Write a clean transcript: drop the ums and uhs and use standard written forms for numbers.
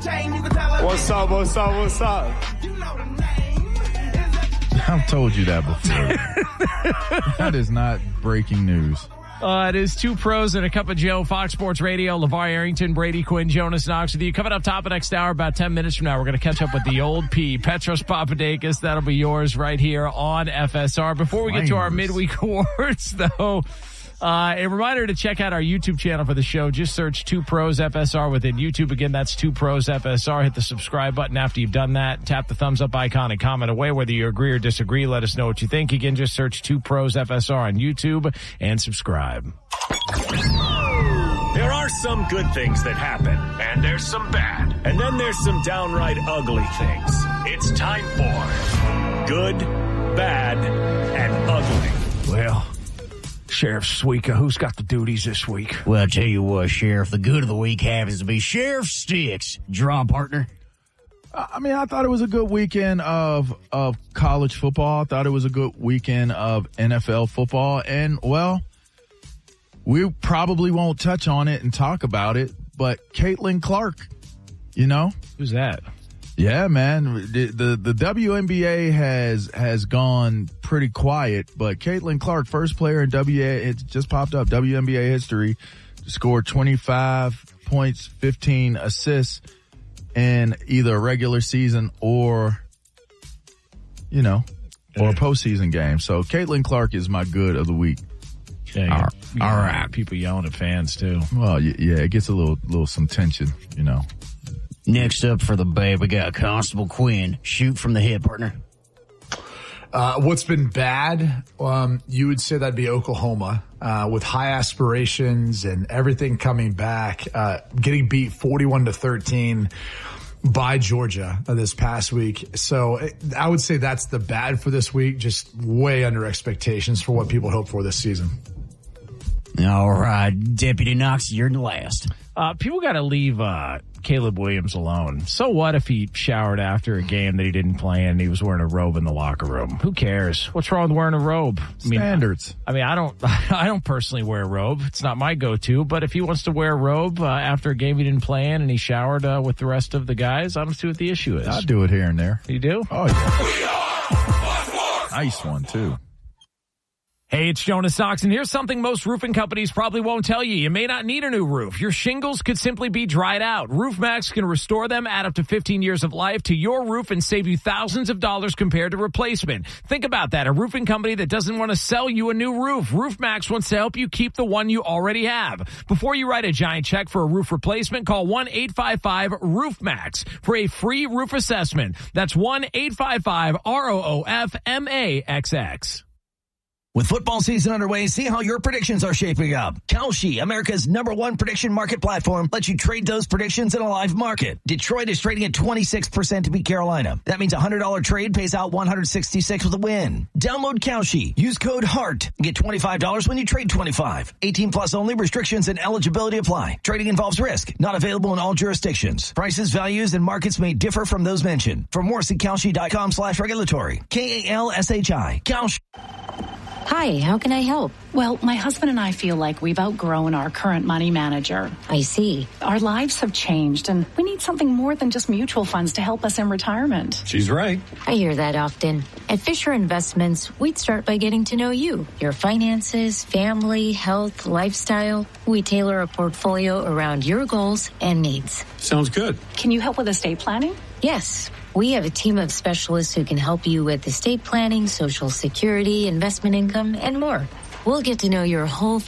What's up? What's up? What's up? I've told you that before. That is not breaking news. It is Two Pros and a Cup of Joe, Fox Sports Radio. LeVar Arrington, Brady Quinn, Jonas Knox with you. Coming up top of next hour, about 10 minutes from now, we're going to catch up with the old P, Petros Papadakis. That'll be yours right here on FSR. Before we get to our midweek awards, though, a reminder to check out our YouTube channel for the show. Just search Two Pros FSR within YouTube. Again, that's Two Pros FSR. Hit the subscribe button after you've done that. Tap the thumbs up icon and comment away. Whether you agree or disagree, let us know what you think. Again, just search Two Pros FSR on YouTube and subscribe. There are some good things that happen, and there's some bad, and then there's some downright ugly things. It's time for Good, Bad, and Ugly. Well, Sheriff Suika, who's got the duties this week? Well, I'll tell you what, Sheriff, the good of the week happens to be Sheriff Sticks. Draw, partner. I mean, I thought it was a good weekend of college football. I thought it was a good weekend of NFL football. And, well, we probably won't touch on it and talk about it, but Caitlin Clark, you know? Who's that? Yeah, man. The WNBA has gone pretty quiet, but Caitlin Clark, first player in it just popped up, WNBA history, scored 25 points, 15 assists in either a regular season or a postseason game. So Caitlin Clark is my good of the week. Yeah, all right. People yelling at fans too. Well, yeah, it gets a little some tension, you know. Next up for the Bay, we got Constable Quinn. Shoot from the hip, partner. What's been bad? You would say that'd be Oklahoma, with high aspirations and everything coming back, getting beat 41-13 by Georgia this past week. So I would say that's the bad for this week, just way under expectations for what people hope for this season. All right, Deputy Knox, you're the last. People got to leave Caleb Williams alone. So what if he showered after a game that he didn't play and he was wearing a robe in the locker room? Who cares? What's wrong with wearing a robe? Standards. I don't personally wear a robe. It's not my go-to, but if he wants to wear a robe after a game he didn't play in and he showered with the rest of the guys, I don't see what the issue is. I do it here and there. You do? Oh, yeah. Nice one, too. Hey, it's Jonas Knox, and here's something most roofing companies probably won't tell you. You may not need a new roof. Your shingles could simply be dried out. RoofMax can restore them, add up to 15 years of life to your roof, and save you thousands of dollars compared to replacement. Think about that. A roofing company that doesn't want to sell you a new roof. RoofMax wants to help you keep the one you already have. Before you write a giant check for a roof replacement, call 1-855-ROOFMAX for a free roof assessment. That's 1-855-ROOFMAXX. With football season underway, see how your predictions are shaping up. Kalshi, America's #1 prediction market platform, lets you trade those predictions in a live market. Detroit is trading at 26% to beat Carolina. That means a $100 trade pays out $166 with a win. Download Kalshi. Use code HEART. Get $25 when you trade 25. 18 plus only. Restrictions and eligibility apply. Trading involves risk. Not available in all jurisdictions. Prices, values, and markets may differ from those mentioned. For more, see Kalshi.com/regulatory. KALSHI. Kalshi. Hi, how can I help? Well, my husband and I feel like we've outgrown our current money manager. I see. Our lives have changed, and we need something more than just mutual funds to help us in retirement. She's right. I hear that often. At Fisher Investments, we'd start by getting to know you, your finances, family, health, lifestyle. We tailor a portfolio around your goals and needs. Sounds good. Can you help with estate planning? Yes. We have a team of specialists who can help you with estate planning, Social Security, investment income, and more. We'll get to know your whole